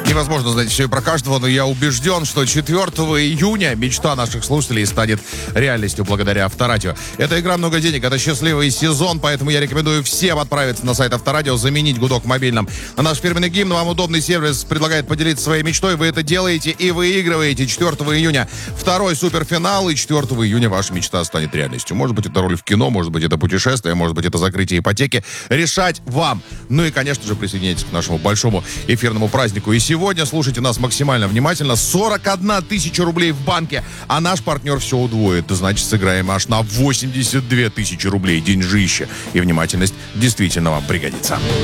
Невозможно знать все и про каждого, но я убежден, что 4 июня мечта наших слушателей станет реальностью благодаря Авторадио. Эта игра много денег, это счастливый сезон, поэтому я рекомендую всем отправиться на сайт Авторадио, заменить гудок в мобильном. На наш фирменный гимн вам удобный сервис предлагает поделиться своей мечтой. Вы это делаете и выигрываете 4 июня. Второй суперфинал, и 4 июня ваша мечта станет реальностью. Может быть, это роль в кино, может быть, это путешествие, может быть, это закрытие ипотеки. Решать вам. Ну и, конечно же, присоединяйтесь к нашему большому эфирному празднику. И сегодня слушайте нас максимально внимательно. 41 тысяча рублей в банке, а наш партнер все удвоит. Значит, сыграем аж на 82 тысячи рублей. Деньжище. И внимательность действительно вам пригодится.